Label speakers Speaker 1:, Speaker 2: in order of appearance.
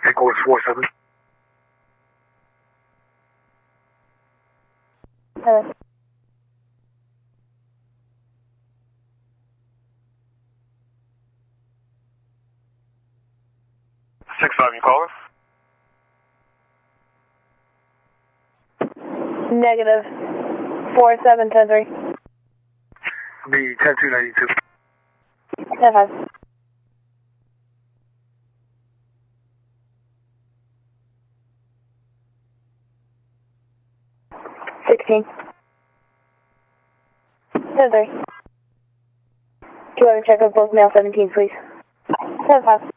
Speaker 1: Echo 47.
Speaker 2: Hello.
Speaker 1: 6-5, you calling?
Speaker 2: Negative. 4710-3.
Speaker 1: Be 10-2-92.
Speaker 2: 10-5. $16. 10-3. 2 check of both male 17s, please. 10-5.